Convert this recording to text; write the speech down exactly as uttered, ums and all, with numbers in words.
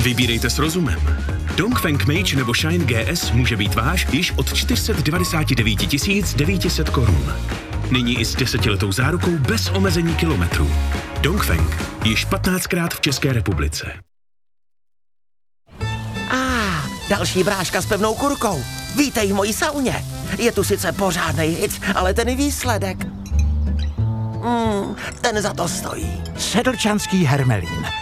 Vybírejte s rozumem. Dongfeng Mage nebo Shine G S může být váš již od čtyři sta devadesát devět tisíc devět set korun. Nyní i s desetiletou zárukou bez omezení kilometrů. Dongfeng již patnáctkrát v České republice. A ah, další bráška s pevnou kurkou. Vítej v mojí sauně. Je tu sice pořádnej hit, ale ten výsledek... Mm, ten za to stojí. Sedlčanský hermelín.